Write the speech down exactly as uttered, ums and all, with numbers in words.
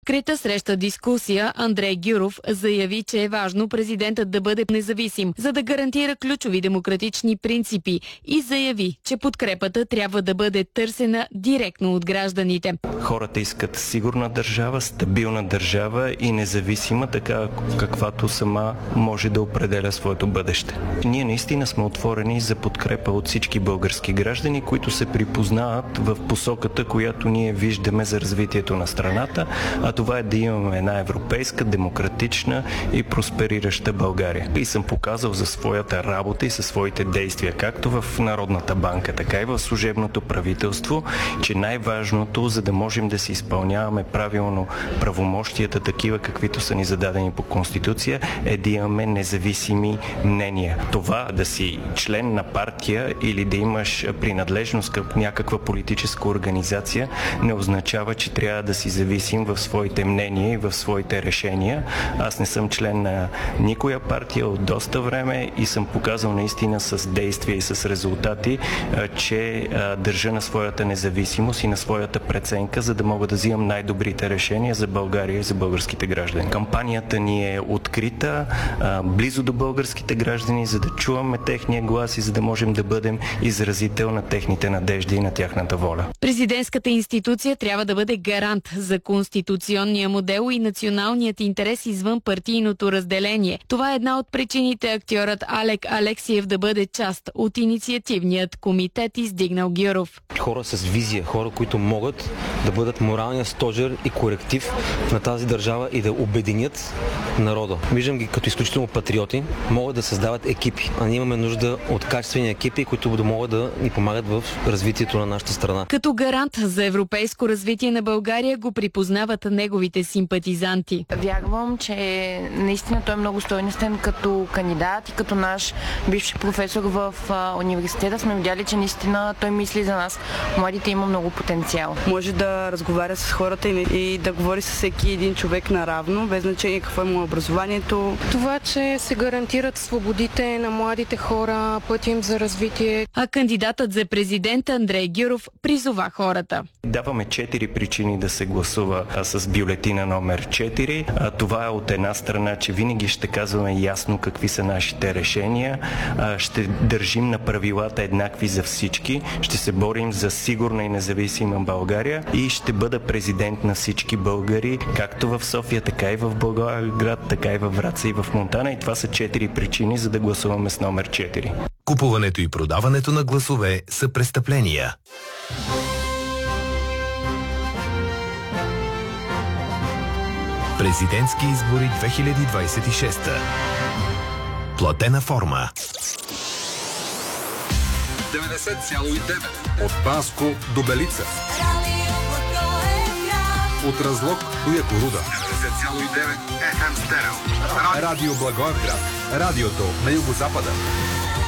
открита среща дискусия Андрей Гюров заяви, че е важно президентът да бъде независим, за да гарантира ключови демократични принципи и заяви, че подкрепата трябва да бъде търсена директно от гражданите. Хората искат сигурна държава, стабилна държава и независима, така каквато сама може да определя своето бъдеще. Ние наистина сме отворени за подкрепа от всички български граждани, които се припознават в посоката, която ние виждаме за развитието на страната, а това е да имаме една европейска, демократична и просперираща България. И съм показал за своята работа и със своите действия, както в Народната банка, така и в служебното правителство, че най-важното, за да можем да си изпълняваме правилно правомощията, такива каквито са ни зададени по Конституция, е да имаме независими мнения. Това да си член на партия или да имаш принадлежност към някаква политическа организация не означава, че трябва да си зависим в своите мнения и в своите решения. Аз не съм член на никоя партия от доста време и съм показал наистина с действия и с резултати, че държа на своята независимост и на своята преценка, за да мога да взимам най-добрите решения за България и за българските граждани. Кампанията ни е открита, близо до българските граждани, за да чуваме техния глас и за да можем да бъдем изразител на техните надежди и на тяхната воля. Президентската институция трябва да бъде гарант за конституционния модел и националният интерес извън партийното разделение. Това е една от причините актьорът Алек Алексиев да бъде част от инициативният комитет, издигнал Гюров. Хора с визия, хора, които могат да бъдат моралния стожер и коректив на тази държава и да обединят народа. Виждам ги като изключително патриоти, могат да създават екипи, а ние имаме нужда от качествени екипи, които да могат да ни помагат в развитието на нашата страна. Като гарант за европейско развитие на България го припознават неговите симпатизанти. Вярвам, че наистина той е много стойностен като кандидат и като наш бивш професор в а, университета. Сме видяли, че наистина той мисли за нас. Младите има много потенциал. Може да разговаря с хората и да говори с всеки един човек наравно, без значение какво е му образованието. Това, че се гарантират свободите на младите хора, пътя им за развитие. А кандидатът за президент Андрей Гюров призова хората. Даваме четири причини да се гласува а, с бюлетина номер четири. А, това е от една страна, че винаги ще казваме ясно какви са нашите решения. А, ще държим на правилата еднакви за всички. Ще се борим за сигурна и независима България и ще бъда президент на всички българи, както в София, така и в Благоевград, така и във Враца и в Монтана. И това са четири причини, за да гласуваме с номер четири. Купуването и продаването на гласове са престъпления. Президентски избори две хиляди двадесет и шеста. Платена форма. деветдесет цяло и девет. От Банско до Белица. От Разлог до Якоруда. деветдесет цяло и девет еф ем Стерео. Радио Благоевград. Радиото на Югозапада.